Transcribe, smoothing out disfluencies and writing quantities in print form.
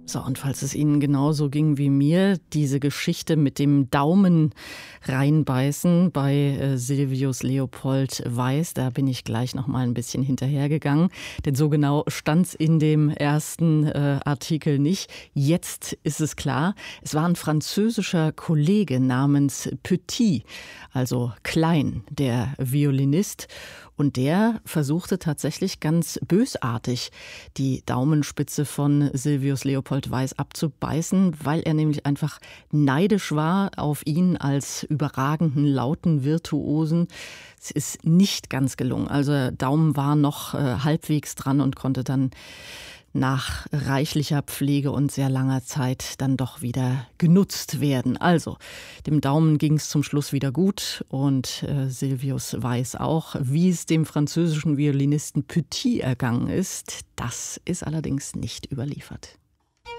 So, und falls es Ihnen genauso ging wie mir, diese Geschichte mit dem Daumen reinbeißen bei Silvius Leopold Weiß, da bin ich gleich noch mal ein bisschen hinterhergegangen, denn so genau stand es in dem ersten Artikel nicht. Jetzt ist es klar, es war ein französischer Kollege namens Petit, also Klein, der Violinist. Und der versuchte tatsächlich ganz bösartig, die Daumenspitze von Silvius Leopold Weiß abzubeißen, weil er nämlich einfach neidisch war auf ihn als überragenden Lautenvirtuosen. Es ist nicht ganz gelungen. Also der Daumen war noch halbwegs dran und konnte dann nach reichlicher Pflege und sehr langer Zeit dann doch wieder genutzt werden. Also, dem Daumen ging es zum Schluss wieder gut und Silvius Weiß auch. Wie es dem französischen Violinisten Petit ergangen ist, das ist allerdings nicht überliefert.